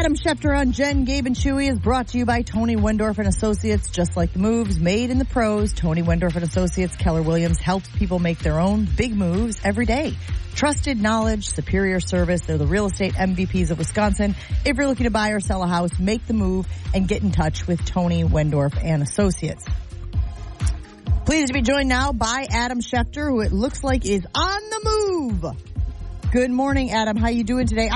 Adam Schefter on Jen, Gabe, and Chewy is brought to you by Tony Wendorf and Associates. Just like the moves made in the pros, Tony Wendorf and Associates, Keller Williams helps people make their own big moves every day. Trusted knowledge, superior service. They're the real estate MVPs of Wisconsin. If you're looking to buy or sell a house, make the move and get in touch with Tony Wendorf and Associates. Pleased to be joined now by Adam Schefter, who it looks like is on the move. Good morning, Adam. How you doing today?